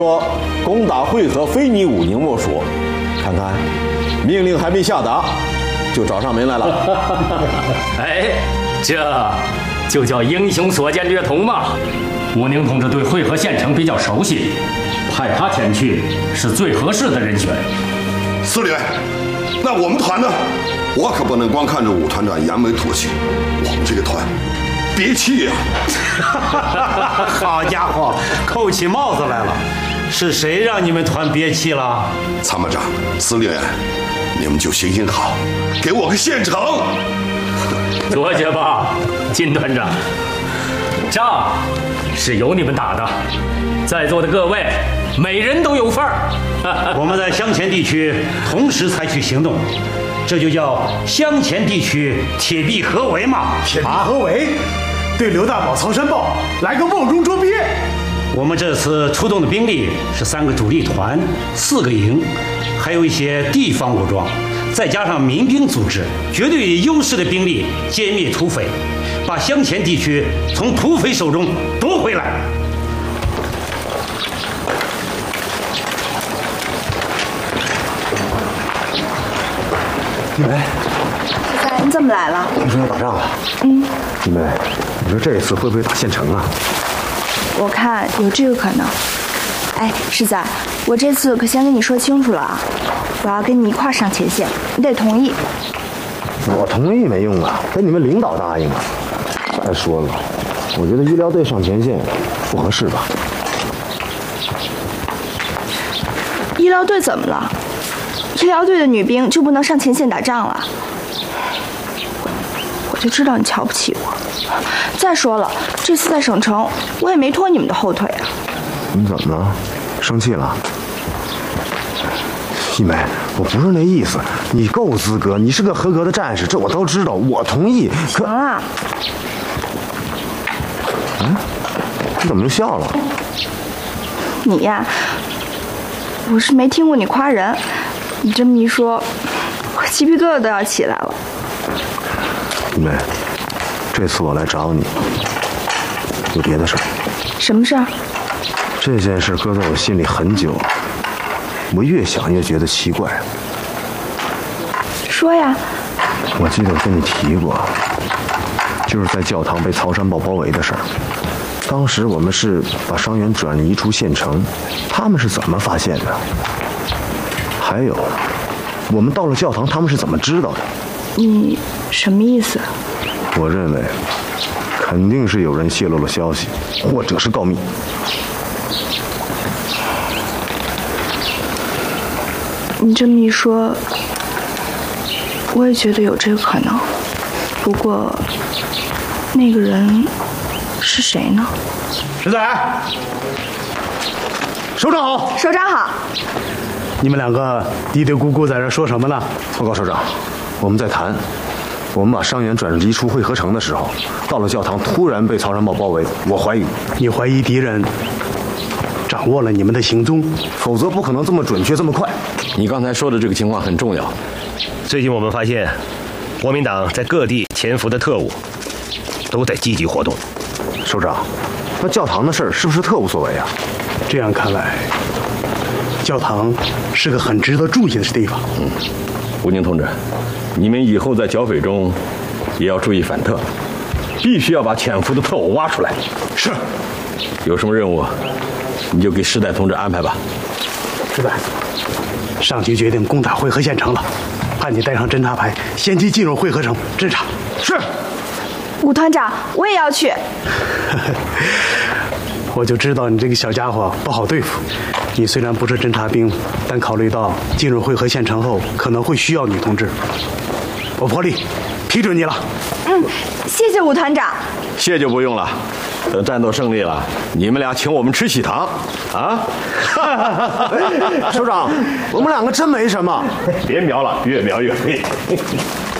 说攻打会合非你武宁莫属。看看，命令还没下达，就找上门来了。 哎，这就叫英雄所见略同嘛。武宁同志对会合县城比较熟悉，派他前去是最合适的人选。 司令，那我们团呢？我可不能光看着武团长扬眉吐气，我们这个团憋气呀！ 好家伙，扣起帽子来了！是谁让你们团憋气了？ 参谋长、司令员，你们就行行好，给我个县城。 坐下吧，金团长。仗是由你们打的，在座的各位每人都有份儿。 我们在湘黔地区同时采取行动，这就叫湘黔地区铁壁合围嘛。 铁壁合围，对刘大宝、曹山豹来个瓮中捉鳖。 我们这次出动的兵力是3个主力团、4个营，还有一些地方武装，再加上民兵组织，绝对有优势的兵力歼灭土匪，把湘黔地区从土匪手中夺回来。 一梅， 你怎么来了？ 听说要打仗了。一梅，你说这次会不会打县城啊？ 我看有这个可能。哎，世仔，我这次可先跟你说清楚了啊，我要跟你一块儿上前线，你得同意。 我同意没用啊，得你们领导答应啊。再说了，我觉得医疗队上前线不合适吧？ 医疗队怎么了？医疗队的女兵就不能上前线打仗了？我就知道你瞧不起我。再说了，这次在省城，我也没拖你们的后腿啊。 你怎么了？生气了？一梅，我不是那意思，你够资格，你是个合格的战士，这我都知道，我同意。 行了。 你怎么就笑了？ 你呀，我是没听过你夸人，你这么一说，我鸡皮疙瘩都要起来了。 一梅，这次我来找你，有别的事儿。 什么事儿？ 这件事搁在我心里很久，我越想越觉得奇怪。 说呀。 我记得我跟你提过，就是在教堂被曹山豹包围的事儿。当时我们是把伤员转移出县城，他们是怎么发现的？还有，我们到了教堂，他们是怎么知道的？ 你什么意思？ 我认为，肯定是有人泄露了消息，或者是告密。 你这么一说，我也觉得有这个可能。不过，那个人是谁呢？ 石仔，首长好。 首长好。 你们两个嘀嘀咕咕在这说什么呢？ 报告首长，我们在谈，我们把伤员转移出会合城的时候，到了教堂，突然被曹山豹包围。我怀疑， 你怀疑敌人掌握了你们的行踪， 否则不可能这么准确这么快。 你刚才说的这个情况很重要。 最近我们发现，国民党在各地潜伏的特务都在积极活动。 首长，那教堂的事儿是不是特务所为啊？ 这样看来，教堂是个很值得注意的地方。 吴宁同志，你们以后在剿匪中也要注意反特，必须要把潜伏的特务挖出来。 是。 有什么任务，你就给世代同志安排吧。 石仔，上级决定攻打会合县城了，派你带上侦察排，先期进入会合城侦察。 是。 武团长，我也要去。 我就知道你这个小家伙不好对付。你虽然不是侦察兵，但考虑到进入会合县城后可能会需要女同志，我破例批准你了。 谢谢武团长。 谢就不用了，等战斗胜利了，你们俩请我们吃喜糖啊！ 首长，我们两个真没什么。 别瞄了，越描越黑。